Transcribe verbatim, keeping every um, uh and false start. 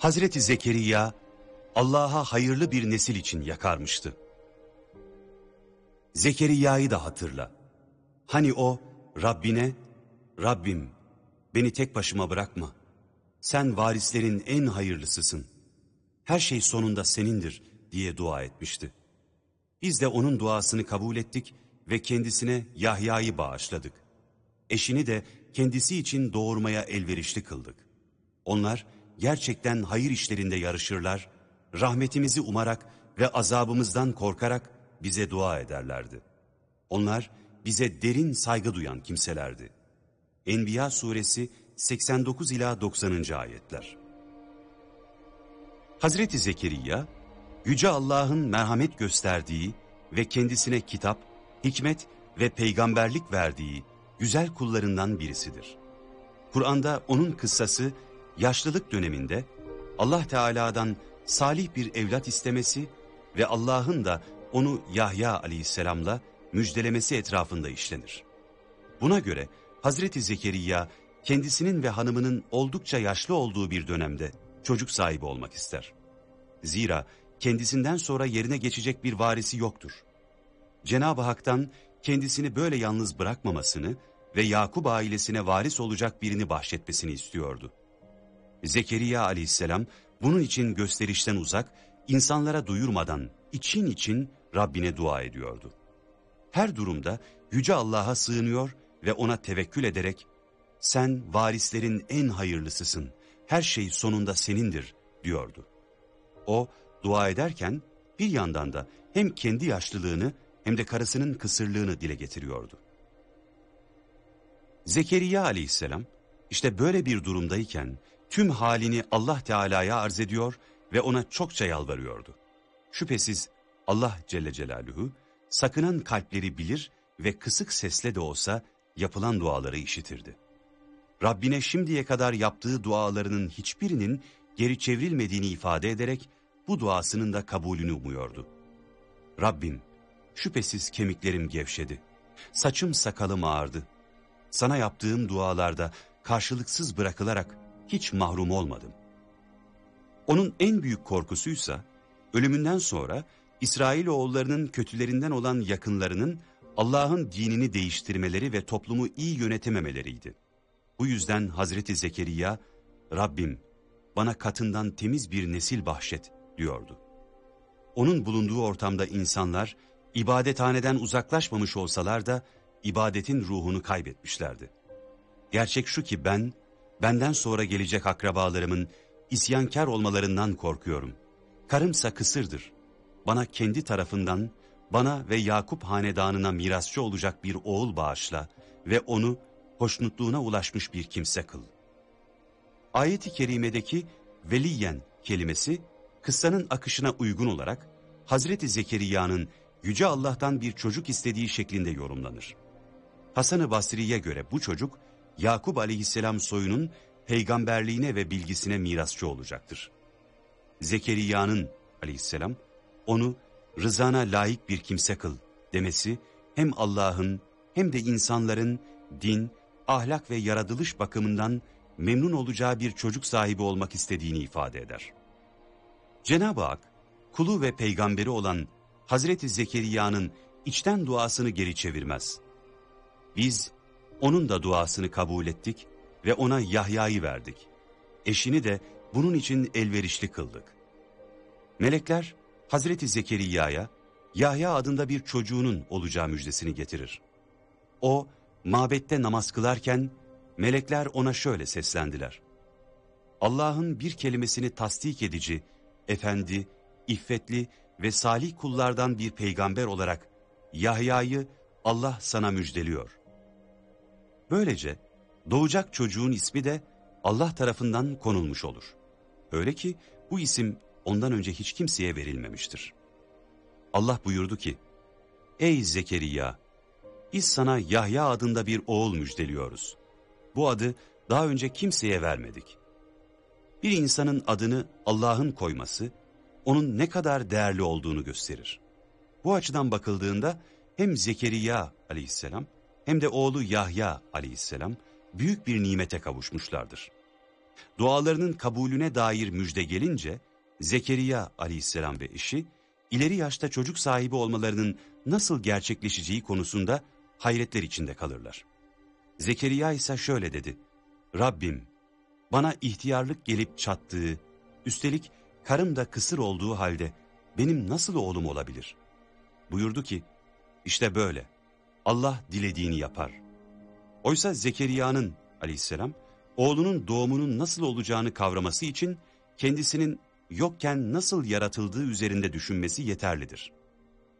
Hazreti Zekeriya, Allah'a hayırlı bir nesil için yakarmıştı. Zekeriya'yı da hatırla. Hani o, Rabbine, Rabbim beni tek başıma bırakma. Sen varislerin en hayırlısısın. Her şey sonunda senindir diye dua etmişti. Biz de onun duasını kabul ettik ve kendisine Yahya'yı bağışladık. Eşini de kendisi için doğurmaya elverişli kıldık. Onlar gerçekten hayır işlerinde yarışırlar, rahmetimizi umarak ve azabımızdan korkarak bize dua ederlerdi. Onlar bize derin saygı duyan kimselerdi. Enbiya suresi seksen dokuz ila doksanıncı ayetler. Hazreti Zekeriya, Yüce Allah'ın merhamet gösterdiği ve kendisine kitap, hikmet ve peygamberlik verdiği güzel kullarından birisidir. Kur'an'da onun kıssası yaşlılık döneminde Allah Teala'dan salih bir evlat istemesi ve Allah'ın da onu Yahya aleyhisselamla müjdelemesi etrafında işlenir. Buna göre Hazreti Zekeriya kendisinin ve hanımının oldukça yaşlı olduğu bir dönemde çocuk sahibi olmak ister. Zira kendisinden sonra yerine geçecek bir varisi yoktur. Cenab-ı Hak'tan kendisini böyle yalnız bırakmamasını ve Yakup ailesine varis olacak birini bahşetmesini istiyordu. Zekeriya aleyhisselam bunun için gösterişten uzak, insanlara duyurmadan için için Rabbine dua ediyordu. Her durumda Yüce Allah'a sığınıyor ve ona tevekkül ederek, sen varislerin en hayırlısısın, her şey sonunda senindir diyordu. O dua ederken bir yandan da hem kendi yaşlılığını hem de karısının kısırlığını dile getiriyordu. Zekeriya aleyhisselam işte böyle bir durumdayken tüm halini Allah Teala'ya arz ediyor ve ona çokça yalvarıyordu. Şüphesiz Allah Celle Celaluhu sakınan kalpleri bilir ve kısık sesle de olsa yapılan duaları işitirdi. Rabbine şimdiye kadar yaptığı dualarının hiçbirinin geri çevrilmediğini ifade ederek bu duasının da kabulünü umuyordu. Rabbim, şüphesiz kemiklerim gevşedi, saçım sakalım ağardı. Sana yaptığım dualarda karşılıksız bırakılarak hiç mahrum olmadım. Onun en büyük korkusuysa ölümünden sonra İsrailoğullarının kötülerinden olan yakınlarının Allah'ın dinini değiştirmeleri ve toplumu iyi yönetememeleriydi. Bu yüzden Hazreti Zekeriya, Rabbim bana katından temiz bir nesil bahşet diyordu. Onun bulunduğu ortamda insanlar ibadethaneden uzaklaşmamış olsalar da ibadetin ruhunu kaybetmişlerdi. Gerçek şu ki ben, benden sonra gelecek akrabalarımın isyankar olmalarından korkuyorum. Karımsa kısırdır. Bana kendi tarafından, bana ve Yakup hanedanına mirasçı olacak bir oğul bağışla ve onu hoşnutluğuna ulaşmış bir kimse kıl. Ayet-i kerimedeki veliyen kelimesi kıssanın akışına uygun olarak Hazreti Zekeriya'nın Yüce Allah'tan bir çocuk istediği şeklinde yorumlanır. Hasan-ı Basri'ye göre bu çocuk Yakup aleyhisselam soyunun peygamberliğine ve bilgisine mirasçı olacaktır. Zekeriya'nın aleyhisselam onu rızana layık bir kimse kıl demesi hem Allah'ın hem de insanların din, ahlak ve yaratılış bakımından memnun olacağı bir çocuk sahibi olmak istediğini ifade eder. Cenab-ı Hak kulu ve peygamberi olan Hazreti Zekeriya'nın içten duasını geri çevirmez. Biz onun da duasını kabul ettik ve ona Yahya'yı verdik. Eşini de bunun için elverişli kıldık. Melekler Hazreti Zekeriya'ya Yahya adında bir çocuğunun olacağı müjdesini getirir. O mabette namaz kılarken melekler ona şöyle seslendiler. Allah'ın bir kelimesini tasdik edici, efendi, iffetli ve salih kullardan bir peygamber olarak Yahya'yı Allah sana müjdeliyor. Böylece doğacak çocuğun ismi de Allah tarafından konulmuş olur. Öyle ki bu isim ondan önce hiç kimseye verilmemiştir. Allah buyurdu ki, ey Zekeriya, biz sana Yahya adında bir oğul müjdeliyoruz. Bu adı daha önce kimseye vermedik. Bir insanın adını Allah'ın koyması, onun ne kadar değerli olduğunu gösterir. Bu açıdan bakıldığında hem Zekeriya aleyhisselam hem de oğlu Yahya aleyhisselam büyük bir nimete kavuşmuşlardır. Dualarının kabulüne dair müjde gelince Zekeriya aleyhisselam ve eşi ileri yaşta çocuk sahibi olmalarının nasıl gerçekleşeceği konusunda hayretler içinde kalırlar. Zekeriya ise şöyle dedi: Rabbim, bana ihtiyarlık gelip çattığı, üstelik karım da kısır olduğu halde benim nasıl oğlum olabilir? Buyurdu ki, işte böyle, Allah dilediğini yapar. Oysa Zekeriya'nın aleyhisselam, oğlunun doğumunun nasıl olacağını kavraması için kendisinin yokken nasıl yaratıldığı üzerinde düşünmesi yeterlidir.